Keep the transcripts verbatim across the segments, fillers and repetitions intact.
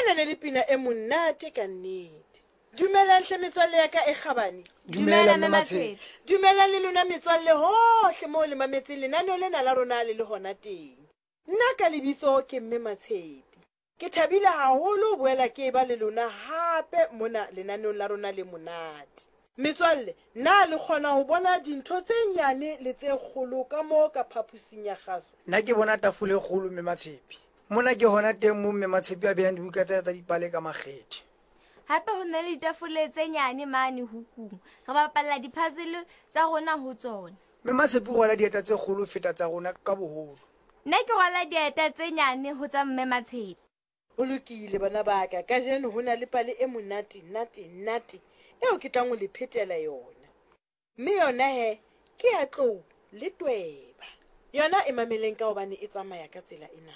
ena ne le pina e monate ka nnete. Dumelang hle metswalle ya ka e kgabane. Dumela mme Matshepi. Dumelang le lona metswalle hohle mo le mametseng lenaneo lena la rona le le hona teng. Nna ka lebitso ke mme Matshepi. Ke thabile haholo ho boela ke ba le lona hape mona lenaneong la rona le monate. Metswalle, na le kgona ho bona dintho tse nyane le tse kgolo ka mo ka phaposing ya kgaso? Nna ke bona tafole e kgolo mme Matshepi. Mona ke hona teng mo mme Matshepi a behang dibuka tsa tsa dipale ka makgethe. Hape ho na le ditafole tse nyane mane hukung. Re bapalla di-puzzle tsa rona ho tsona. Mme Matshepi o rwala dieta tse kgolo feta tsa rona ka boholo. Nna ke rwala dieta tse nyane ho tsa mme Matshepi. O lokile bana ba ka, kajeno ho na le pale e monate nate nate eo ke tlang ho le phetela yona. Mme yona he ke ya tlou le tweba. Yona e mameleng ka hobane e tsamaya ka tsela ena.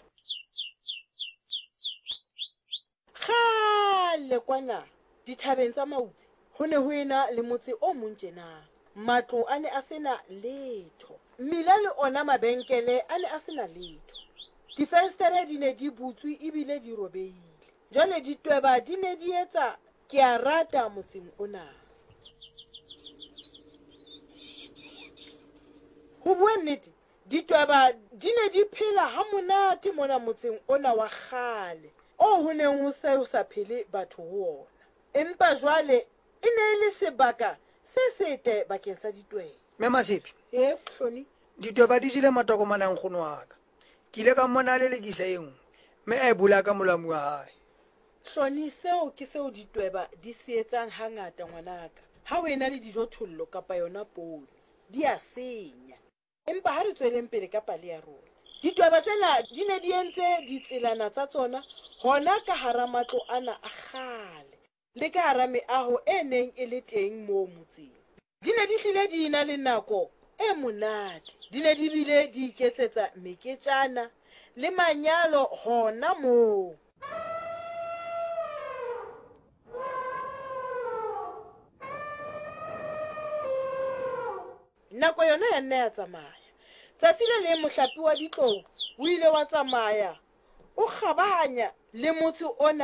Kgale kwana dithabeng tsa Mautse ho ne ho ena le motse o mong tjena. Matlo a ne a sena letho, mmila le ona mabenkele a ne a sena letho. Difenstere di ne di butswe ebile di robehile. Jwale ditweba di ne di etsa ke a rata motseng ona. Ho bua nnete, ditweba di ne di phela ha monate mona motseng ona wa kgale o ho neng ho se ho sa phele batho ho ona. Empa jwale e ne e le sebaka se sete bakeng sa ditweba. Mme Matshepi, e hloni ditweba di jile matokomana a nkgono wa ka. Ke ile ka mmona le lekisa e nngwe mme a e bula ka molamu wa hae. Hloni seo ke seo ditweba di se etsang hangata ngwanaka. Ha o ena le dijothollo kapa yona poone, di a senya. Empa ha re tsweleng pele ka pale ya rona, ditweba tsena di ne di entse ditselana tsa tsona hona ka hara matlo ana a kgale le ka hara meaho e neng e le teng moo motseng. Di ne di hlile di ina le nako e monate. Di ne di bile di iketsetsa meketjana le manyalo hona moo. Nako yona ya nna ya tsamaya. Tsatsi le le mohlapi wa ditlou o ile wa tsamaya o kgabanya le motse ona